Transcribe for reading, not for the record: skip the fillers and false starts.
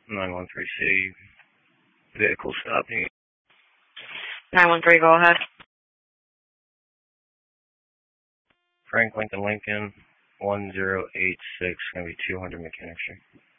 913 City. Vehicle stopping. 913, go ahead. Frank Lincoln, 1086, going to be 200 Mechanic Street.